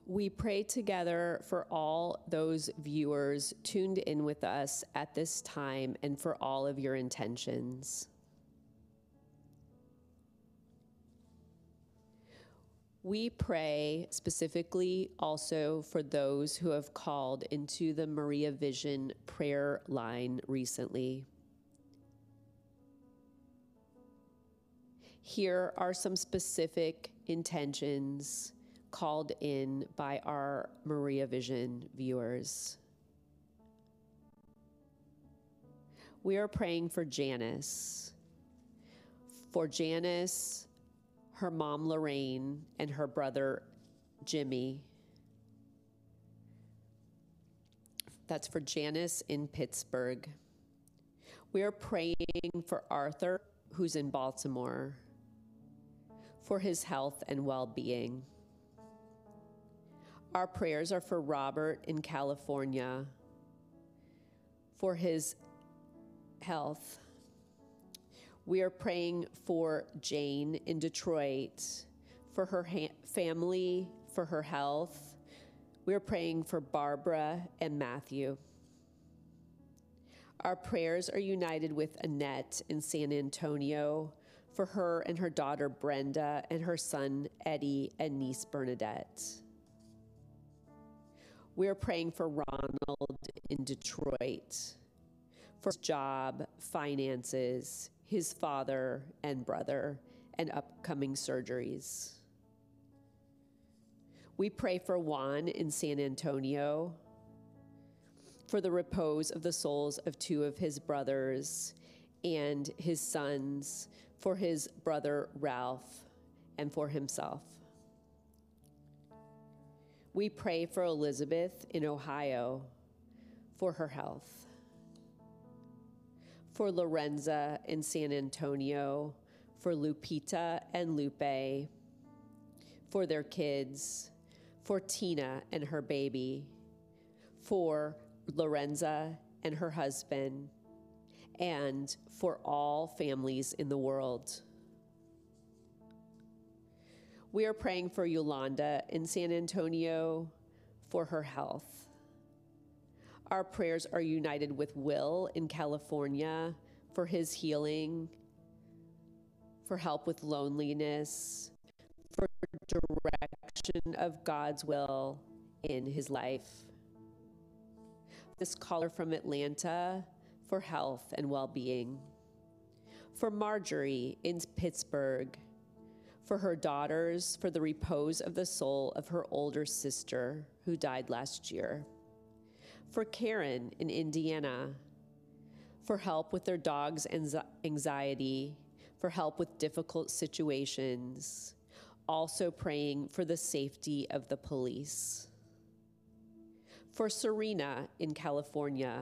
We pray together for all those viewers tuned in with us at this time and for all of your intentions. We pray specifically also for those who have called into the Maria Vision prayer line recently. Here are some specific intentions called in by our Maria Vision viewers. We are praying for Janice. For Janice, her mom Lorraine, and her brother Jimmy. That's for Janice in Pittsburgh. We are praying for Arthur, who's in Baltimore, for his health and well-being. Our prayers are for Robert in California, for his health. We are praying for Jane in Detroit, for her family, for her health. We are praying for Barbara and Matthew. Our prayers are united with Annette in San Antonio, for her and her daughter Brenda and her son Eddie and niece Bernadette. We are praying for Ronald in Detroit, for his job, finances, his father and brother, and upcoming surgeries. We pray for Juan in San Antonio, for the repose of the souls of two of his brothers and his sons, for his brother Ralph, and for himself. We pray for Elizabeth in Ohio, for her health. For Lorenza in San Antonio, for Lupita and Lupe, for their kids, for Tina and her baby, for Lorenza and her husband, and for all families in the world. We are praying for Yolanda in San Antonio, for her health. Our prayers are united with Will in California, for his healing, for help with loneliness, for direction of God's will in his life. This caller from Atlanta, for health and well-being. For Marjorie in Pittsburgh, for her daughters, for the repose of the soul of her older sister who died last year. For Karen in Indiana, for help with their dog's anxiety, for help with difficult situations, also praying for the safety of the police. For Serena in California,